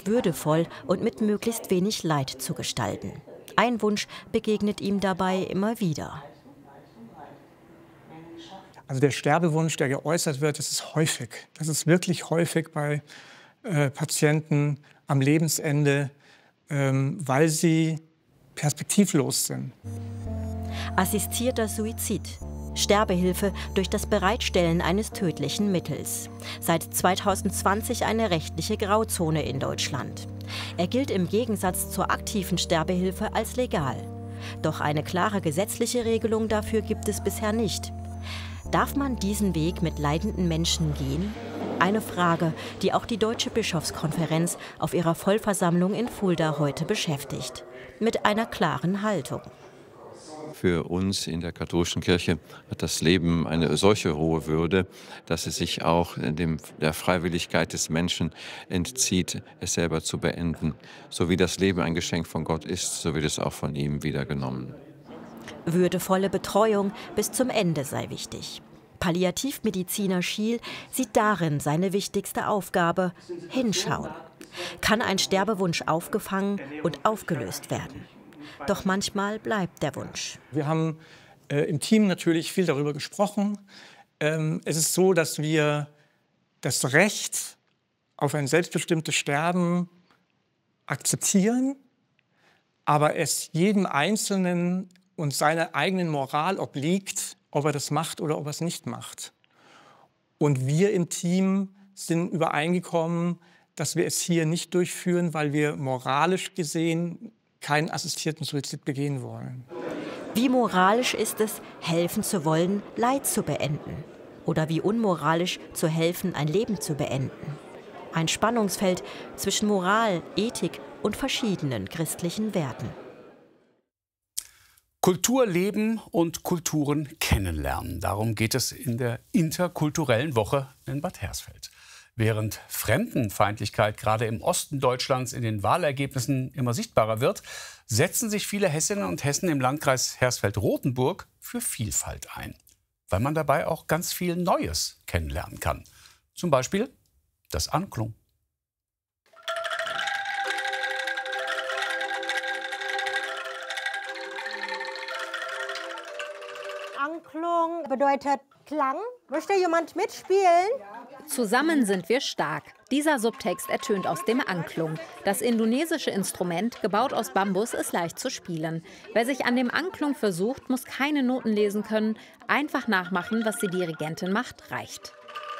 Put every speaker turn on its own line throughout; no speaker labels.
würdevoll und mit möglichst wenig Leid zu gestalten. Ein Wunsch begegnet ihm dabei immer wieder.
Also der Sterbewunsch, der geäußert wird, das ist häufig. Das ist wirklich häufig bei Patienten am Lebensende, weil sie perspektivlos sind.
Assistierter Suizid. Sterbehilfe durch das Bereitstellen eines tödlichen Mittels. Seit 2020 eine rechtliche Grauzone in Deutschland. Er gilt im Gegensatz zur aktiven Sterbehilfe als legal. Doch eine klare gesetzliche Regelung dafür gibt es bisher nicht. Darf man diesen Weg mit leidenden Menschen gehen? Eine Frage, die auch die Deutsche Bischofskonferenz auf ihrer Vollversammlung in Fulda heute beschäftigt. Mit einer klaren Haltung.
Für uns in der katholischen Kirche hat das Leben eine solche hohe Würde, dass es sich auch der Freiwilligkeit des Menschen entzieht, es selber zu beenden. So wie das Leben ein Geschenk von Gott ist, so wird es auch von ihm wieder genommen.
Würdevolle Betreuung bis zum Ende sei wichtig. Palliativmediziner Schiel sieht darin seine wichtigste Aufgabe: hinschauen. Kann ein Sterbewunsch aufgefangen und aufgelöst werden? Doch manchmal bleibt der Wunsch.
Wir haben im Team natürlich viel darüber gesprochen. Es ist so, dass wir das Recht auf ein selbstbestimmtes Sterben akzeptieren, aber es jedem Einzelnen und seiner eigenen Moral obliegt, ob er das macht oder ob er es nicht macht. Und wir im Team sind übereingekommen, dass wir es hier nicht durchführen, weil wir moralisch gesehen keinen assistierten Suizid begehen wollen.
Wie moralisch ist es, helfen zu wollen, Leid zu beenden? Oder wie unmoralisch zu helfen, ein Leben zu beenden? Ein Spannungsfeld zwischen Moral, Ethik und verschiedenen christlichen Werten.
Kultur leben und Kulturen kennenlernen. Darum geht es in der interkulturellen Woche in Bad Hersfeld. Während Fremdenfeindlichkeit gerade im Osten Deutschlands in den Wahlergebnissen immer sichtbarer wird, setzen sich viele Hessinnen und Hessen im Landkreis Hersfeld-Rotenburg für Vielfalt ein. Weil man dabei auch ganz viel Neues kennenlernen kann. Zum Beispiel das Anklung.
Anklung bedeutet Klang. Möchte jemand mitspielen?
Zusammen sind wir stark. Dieser Subtext ertönt aus dem Anklung. Das indonesische Instrument, gebaut aus Bambus, ist leicht zu spielen. Wer sich an dem Anklung versucht, muss keine Noten lesen können. Einfach nachmachen, was die Dirigentin macht, reicht.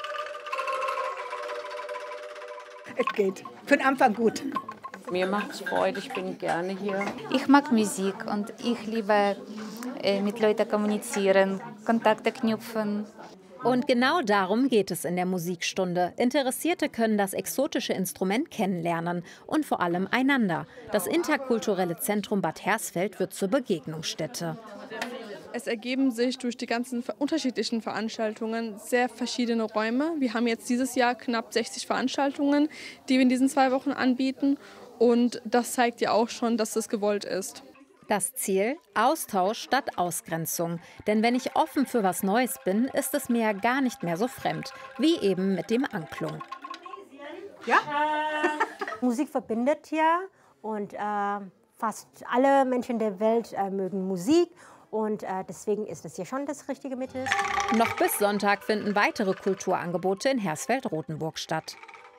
Es geht. Für den Anfang gut.
Mir macht es Freude, ich bin gerne hier.
Ich mag Musik und ich liebe mit Leuten kommunizieren, Kontakte knüpfen.
Und genau darum geht es in der Musikstunde. Interessierte können das exotische Instrument kennenlernen und vor allem einander. Das interkulturelle Zentrum Bad Hersfeld wird zur Begegnungsstätte.
Es ergeben sich durch die ganzen unterschiedlichen Veranstaltungen sehr verschiedene Räume. Wir haben jetzt dieses Jahr knapp 60 Veranstaltungen, die wir in diesen 2 Wochen anbieten. Und das zeigt ja auch schon, dass es gewollt ist.
Das Ziel? Austausch statt Ausgrenzung. Denn wenn ich offen für was Neues bin, ist es mir gar nicht mehr so fremd. Wie eben mit dem Anklung.
Ja? Musik verbindet hier und fast alle Menschen der Welt mögen Musik. Und deswegen ist es hier schon das richtige Mittel.
Noch bis Sonntag finden weitere Kulturangebote in Hersfeld-Rotenburg statt.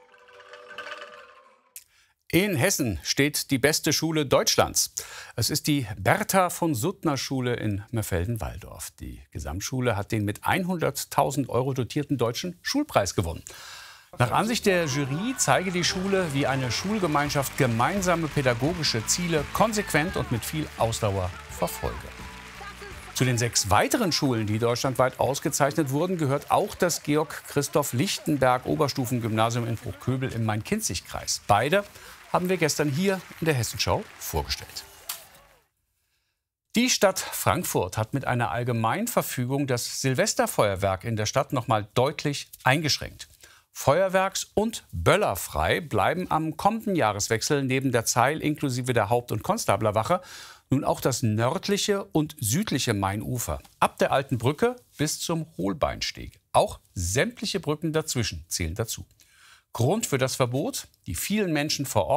In Hessen steht die beste Schule Deutschlands. Es ist die Bertha-von-Suttner-Schule in Mörfelden-Walldorf. Die Gesamtschule hat den mit 100.000 € dotierten Deutschen Schulpreis gewonnen. Nach Ansicht der Jury zeige die Schule, wie eine Schulgemeinschaft gemeinsame pädagogische Ziele konsequent und mit viel Ausdauer verfolge. Zu den 6 weiteren Schulen, die deutschlandweit ausgezeichnet wurden, gehört auch das Georg-Christoph-Lichtenberg-Oberstufengymnasium in Bruchköbel im Main-Kinzig-Kreis. Beide haben wir gestern hier in der Hessenschau vorgestellt. Die Stadt Frankfurt hat mit einer Allgemeinverfügung das Silvesterfeuerwerk in der Stadt noch mal deutlich eingeschränkt. Feuerwerks- und Böllerfrei bleiben am kommenden Jahreswechsel neben der Zeil inklusive der Haupt- und Konstablerwache nun auch das nördliche und südliche Mainufer. Ab der Alten Brücke bis zum Holbeinsteg. Auch sämtliche Brücken dazwischen zählen dazu. Grund für das Verbot: die vielen Menschen vor Ort